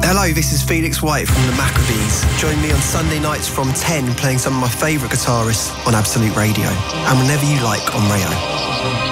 Hello, this is Felix White from the Maccabees. Join me on Sunday nights from 10 playing some of my favourite guitarists on Absolute Radio and whenever you like on Rayo.